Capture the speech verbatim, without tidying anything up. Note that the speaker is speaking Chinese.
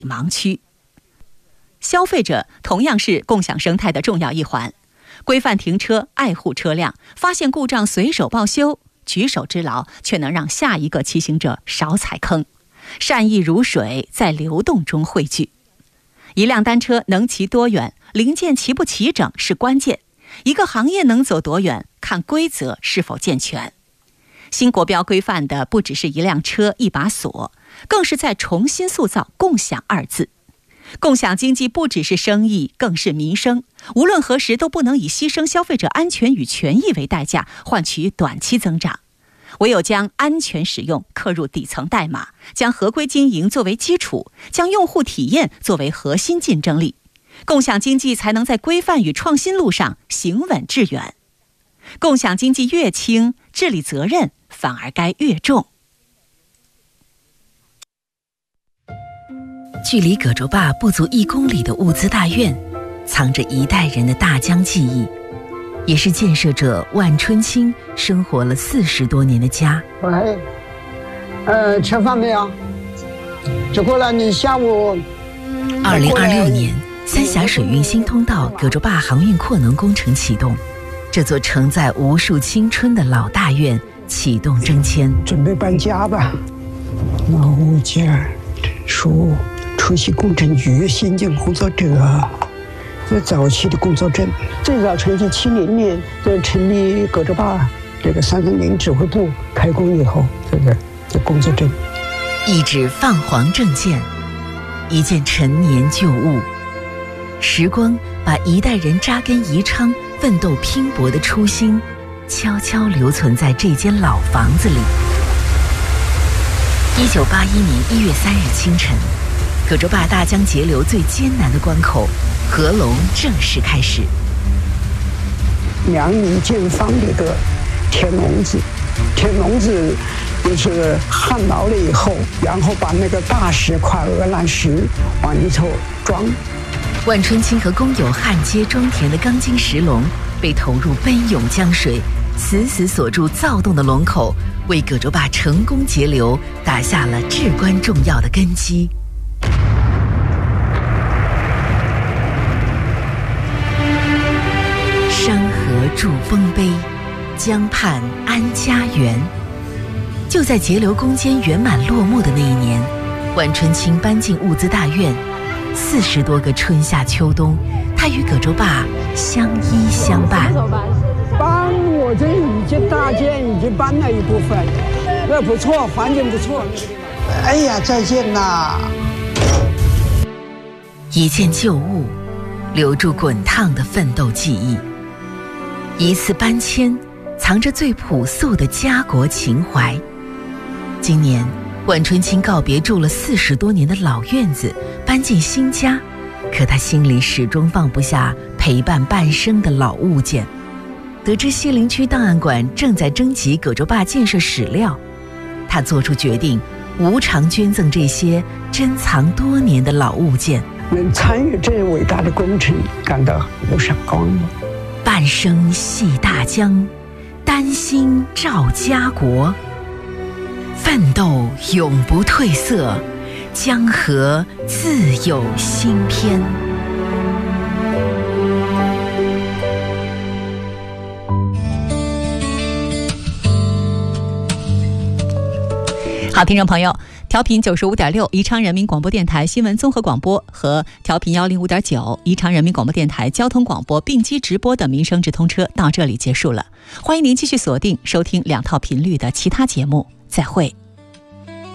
盲区。消费者同样是共享生态的重要一环，规范停车，爱护车辆，发现故障随手报修，举手之劳却能让下一个骑行者少踩坑。善意如水，在流动中汇聚。一辆单车能骑多远，零件齐不齐整是关键；一个行业能走多远，看规则是否健全。新国标规范的不只是一辆车、一把锁，更是在重新塑造共享二字。共享经济不只是生意，更是民生，无论何时都不能以牺牲消费者安全与权益为代价换取短期增长。唯有将安全使用刻入底层代码，将合规经营作为基础，将用户体验作为核心竞争力，共享经济才能在规范与创新路上行稳致远。共享经济越轻，治理责任反而该越重。 距离葛洲坝不足一公里的物资大院，藏着一代人的大江记忆，也是建设者万春青生活了四十多年的家。 喂，呃，吃饭没有？就过来，你下午。 二零二六年，三峡水运新通道葛洲坝航运扩能工程启动，这座承载无数青春的老大院启动征迁， 准备搬家吧。老物件属出席工程局新建工作者。这早期的工作证，最早成立七零年，这成立葛洲坝这个三三零指挥部开工以后，这个这工作证， 一纸泛黄证件，一件陈年旧物，时光把一代人扎根宜昌、奋斗拼搏的初心，悄悄留存在这间老房子里。一九八一年一月三日清晨，葛洲坝大江截流最艰难的关口合龙正式开始。 梁宁建方里的填笼子，填笼子就是焊牢了以后，然后把那个大石块鹅卵石往里头装。 万春青和工友焊接装填的钢筋石笼被投入奔涌江水，死死锁住躁动的龙口，为葛洲坝成功截流打下了至关重要的根基。山河筑丰碑，江畔安家园。就在截流攻坚圆满落幕的那一年，万春青搬进物资大院，四十多个春夏秋冬，他与葛洲坝相依相伴。 搬我这已经大件已经搬了一部分，那不错，环境不错。哎呀，再见啦！ 一件旧物，留住滚烫的奋斗记忆。一次搬迁，藏着最朴素的家国情怀。今年，万春青告别住了四十多年的老院子，搬进新家，可他心里始终放不下陪伴半生的老物件。得知西陵区档案馆正在征集葛洲坝建设史料，他做出决定，无偿捐赠这些珍藏多年的老物件。 能参与这伟大的工程，感到无上光荣。 半生系大江，丹心照家国，奋斗永不褪色，江河自有新篇。 好，听众朋友，调频九十五点六宜昌人民广播电台新闻综合广播和调频幺零五点九宜昌人民广播电台交通广播并机直播的民生直通车到这里结束了，欢迎您继续锁定收听两套频率的其他节目，再会。